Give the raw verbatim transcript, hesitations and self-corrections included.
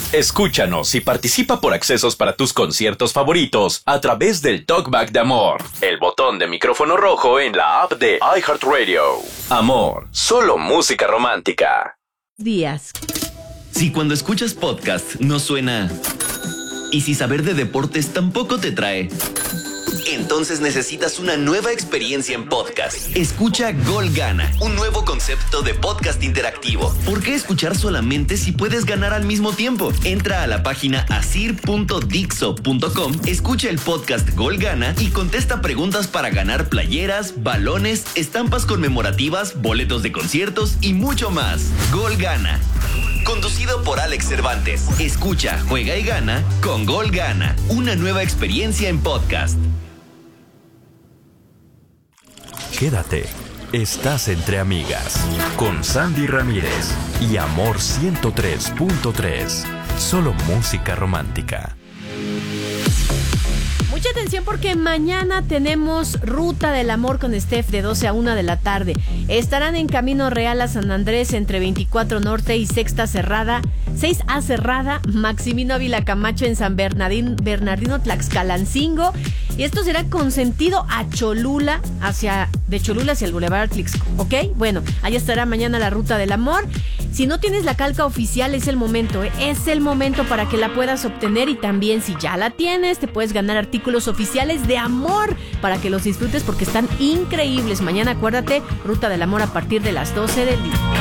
Escúchanos y participa por accesos para tus conciertos favoritos a través del Talkback de Amor, el botón de micrófono rojo en la app de iHeartRadio. Amor, solo música romántica. Días. Si cuando escuchas podcast no suena... Y si saber de deportes tampoco te trae... Entonces necesitas una nueva experiencia en podcast. Escucha Gol Gana, un nuevo concepto de podcast interactivo. ¿Por qué escuchar solamente si puedes ganar al mismo tiempo? Entra a la página asir punto dixo punto com, escucha el podcast Gol Gana y contesta preguntas para ganar playeras, balones, estampas conmemorativas, boletos de conciertos y mucho más. Gol Gana. Conducido por Alex Cervantes. Escucha, juega y gana con Gol Gana. Una nueva experiencia en podcast. Quédate. Estás entre amigas. Con Sandy Ramírez y Amor ciento tres punto tres. Solo música romántica. Mucha atención porque mañana tenemos Ruta del Amor con Steph de doce a una de la tarde. Estarán en Camino Real a San Andrés entre veinticuatro Norte y Sexta Cerrada, seis A Cerrada, Maximino Ávila Camacho en San Bernardino, Bernardino Tlaxcalancingo. Y esto será con sentido a Cholula, hacia, de Cholula hacia el Boulevard Atlixco, ¿ok? Bueno, ahí estará mañana la Ruta del Amor. Si no tienes la calca oficial, es el momento, ¿eh? Es el momento para que la puedas obtener, y también si ya la tienes, te puedes ganar artículos oficiales de Amor para que los disfrutes porque están increíbles. Mañana, acuérdate, Ruta del Amor a partir de las doce del día.